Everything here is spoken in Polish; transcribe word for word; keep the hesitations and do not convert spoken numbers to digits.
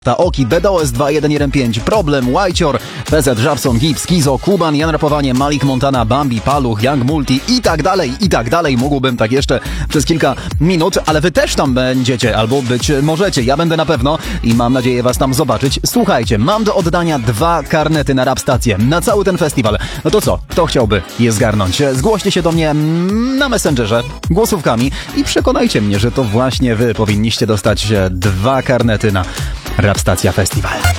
Oki, B D O S dwa jeden jeden pięć, Problem, Whitecior, P Z, Żabson, Gibbs, Kizo, Kuban, Jan Rapowanie, Malik Montana, Bambi, Paluch, Young Multi i tak dalej, i tak dalej. Mógłbym tak jeszcze przez kilka minut, ale wy też tam będziecie, albo być możecie. Ja będę na pewno i mam nadzieję was tam zobaczyć. Słuchajcie, mam do oddania dwa karnety na Rap Stację, na cały ten festiwal. No to co? Kto chciałby je zgarnąć? Zgłoście się do mnie na Messengerze głosówkami i przekonajcie mnie, że to właśnie wy powinniście dostać dwa karnety na Rap Stacja Festiwal.